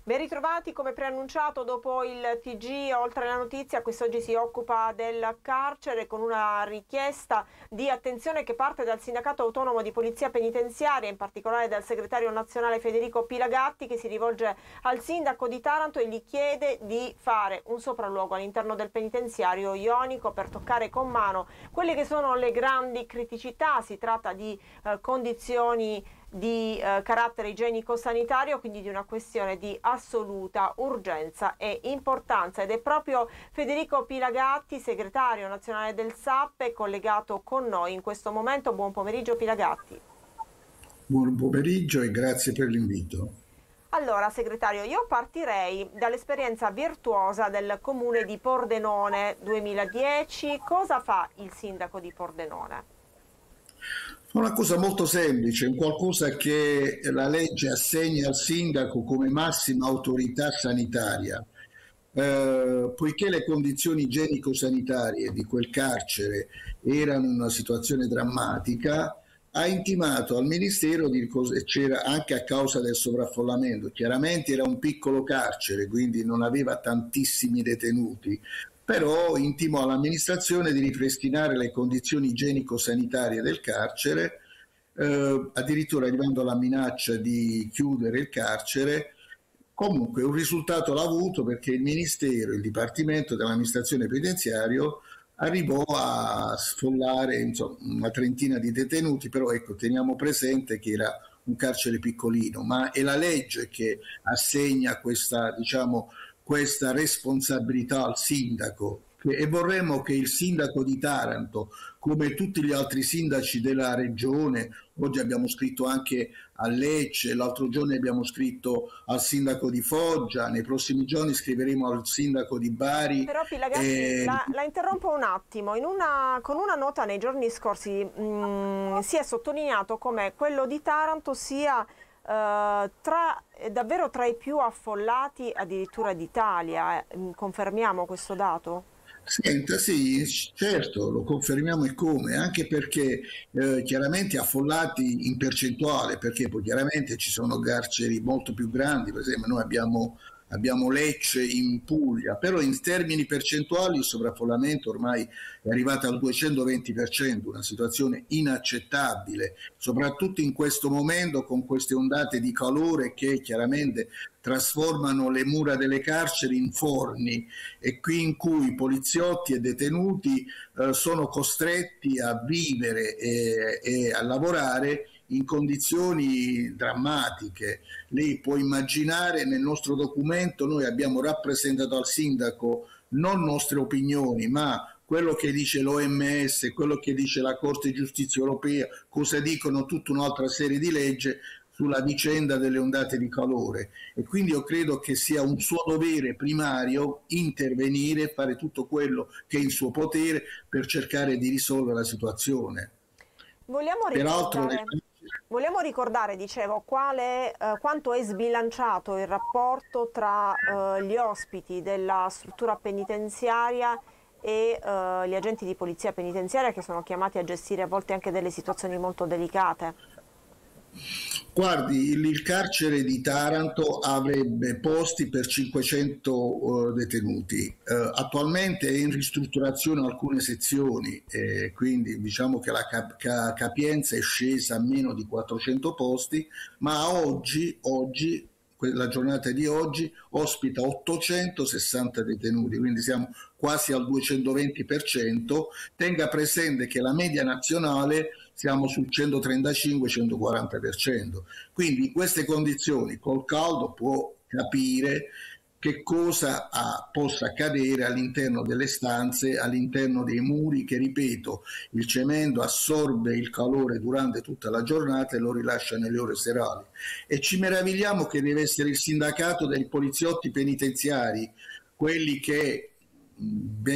Ben ritrovati, come preannunciato dopo il TG Oltre la Notizia, quest'oggi si occupa del carcere con una richiesta di attenzione che parte dal Sindacato Autonomo di Polizia Penitenziaria, in particolare dal segretario nazionale Federico Pilagatti, che si rivolge al sindaco di Taranto e gli chiede di fare un sopralluogo all'interno del penitenziario ionico per toccare con mano quelle che sono le grandi criticità. Si tratta di condizioni di carattere igienico-sanitario, quindi di una questione di assoluta urgenza e importanza, ed è proprio Federico Pilagatti, segretario nazionale del SAPPE, collegato con noi in questo momento. Buon pomeriggio Pilagatti. Buon pomeriggio e grazie per l'invito. Allora, segretario, io partirei dall'esperienza virtuosa del comune di Pordenone 2010. Cosa fa il sindaco di Pordenone? Una cosa molto semplice, un qualcosa che la legge assegna al sindaco come massima autorità sanitaria. Poiché le condizioni igienico-sanitarie di quel carcere erano in una situazione drammatica, ha intimato al Ministero di c'era anche a causa del sovraffollamento. Chiaramente era un piccolo carcere, quindi non aveva tantissimi detenuti, però intimò all'amministrazione di ripristinare le condizioni igienico-sanitarie del carcere, addirittura arrivando alla minaccia di chiudere il carcere. Comunque un risultato l'ha avuto, perché il Ministero, il Dipartimento dell'amministrazione penitenziaria arrivò a sfollare insomma, una trentina di detenuti, però ecco, teniamo presente che era un carcere piccolino, ma è la legge che assegna questa, diciamo, questa responsabilità al sindaco, e vorremmo che il sindaco di Taranto, come tutti gli altri sindaci della regione, oggi abbiamo scritto anche a Lecce, l'altro giorno abbiamo scritto al sindaco di Foggia, nei prossimi giorni scriveremo al sindaco di Bari. Però Pilagatti, la interrompo un attimo. Con una nota nei giorni scorsi si è sottolineato come quello di Taranto sia davvero tra i più affollati addirittura d'Italia. Confermiamo questo dato? Senta, sì, certo, lo confermiamo, e come, anche perché chiaramente affollati in percentuale, perché poi chiaramente ci sono carceri molto più grandi, per esempio noi abbiamo Lecce in Puglia, però in termini percentuali il sovraffollamento ormai è arrivato al 220%, una situazione inaccettabile, soprattutto in questo momento con queste ondate di calore che chiaramente trasformano le mura delle carceri in forni, e qui in cui poliziotti e detenuti sono costretti a vivere e a lavorare in condizioni drammatiche. Lei può immaginare, nel nostro documento noi abbiamo rappresentato al sindaco non nostre opinioni, ma quello che dice l'OMS, quello che dice la Corte di Giustizia Europea, cosa dicono tutta un'altra serie di leggi sulla vicenda delle ondate di calore, e quindi io credo che sia un suo dovere primario intervenire, fare tutto quello che è in suo potere per cercare di risolvere la situazione. Vogliamo Peraltro ricordare, vogliamo ricordare, dicevo, quanto è sbilanciato il rapporto tra gli ospiti della struttura penitenziaria e gli agenti di polizia penitenziaria, che sono chiamati a gestire a volte anche delle situazioni molto delicate. Guardi, il carcere di Taranto avrebbe posti per 500 detenuti. Attualmente è in ristrutturazione alcune sezioni, quindi diciamo che la capienza è scesa a meno di 400 posti, ma oggi, la giornata di oggi ospita 860 detenuti, quindi siamo quasi al 220%. Tenga presente che la media nazionale siamo sul 135-140%. Quindi in queste condizioni col caldo può capire che cosa possa accadere all'interno delle stanze, all'interno dei muri, che ripeto, il cemento assorbe il calore durante tutta la giornata e lo rilascia nelle ore serali. E ci meravigliamo che deve essere il sindacato dei poliziotti penitenziari, quelli che